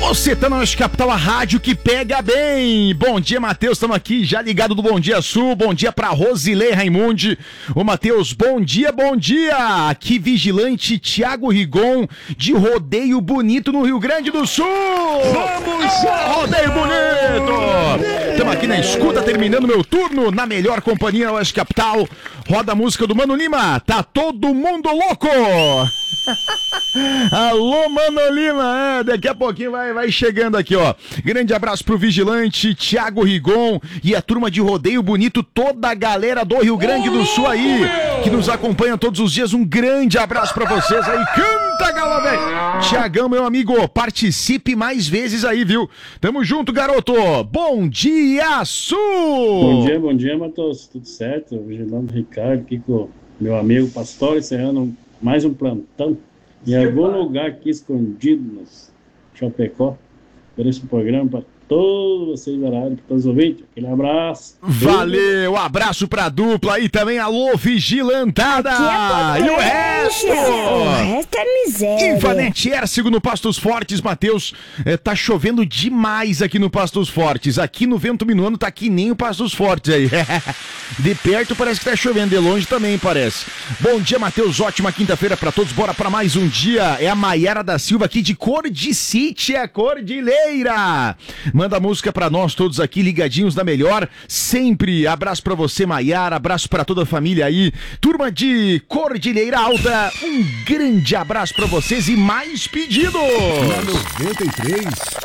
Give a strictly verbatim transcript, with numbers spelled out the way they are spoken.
Você tá na Oeste Capital, a rádio que pega bem. Bom dia, Matheus, estamos aqui já ligado do Bom Dia Sul. Bom dia pra Rosilei Raimundi. Ô, Matheus, bom dia, bom dia. Aqui vigilante Thiago Rigon, de Rodeio Bonito no Rio Grande do Sul. Vamos, Rodeio Bonito. Estamos aqui na escuta, terminando meu turno na melhor companhia na Oeste Capital. Roda a música do Mano Lima, tá todo mundo louco. Alô, Mano Lima, é, daqui a pouquinho vai, vai chegando aqui, ó. Grande abraço pro vigilante Thiago Rigon e a turma de Rodeio Bonito, toda a galera do Rio Grande do Sul aí, que nos acompanha todos os dias. Um grande abraço pra vocês aí. Canta, galo, velho. Tiagão, meu amigo, participe mais vezes aí, viu? Tamo junto, garoto. Bom dia, Sul. Bom dia, bom dia, Matheus. Tudo certo? Vigilante Ricardo aqui com o meu amigo Pastor, encerrando mais um plantão em algum lugar aqui escondido no Chapecó. Por esse programa para todos vocês da rádio, para todos os ouvintes. Aquele abraço. Valeu, abraço pra dupla e também alô, vigilantada. É e o resto? O resto é miséria. Infanete Hércego no Pastos Fortes, Matheus. É, tá chovendo demais aqui no Pastos Fortes. Aqui no Vento Minuano tá que nem o Pastos Fortes aí. De perto parece que tá chovendo, de longe também parece. Bom dia, Matheus. Ótima quinta-feira pra todos. Bora pra mais um dia. É a Maiara da Silva aqui de Cordicite, Cordilheira. Manda música pra nós todos aqui, ligadinhos da melhor. Sempre abraço pra você, Maiara. Abraço pra toda a família aí. Turma de Cordilheira Alta, um grande abraço pra vocês e mais pedidos. noventa e três